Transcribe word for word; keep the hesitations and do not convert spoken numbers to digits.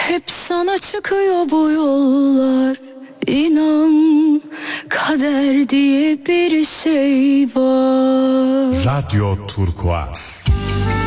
Hep sana çıkıyor bu yollar. İnan kader diye bir şey var. Radyo Turkuaz.